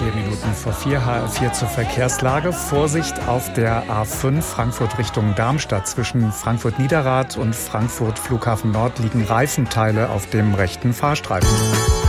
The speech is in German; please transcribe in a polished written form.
Minuten vor 4, HR4 zur Verkehrslage. Vorsicht auf der A5 Frankfurt Richtung Darmstadt. Zwischen Frankfurt-Niederrad und Frankfurt Flughafen Nord liegen Reifenteile auf dem rechten Fahrstreifen.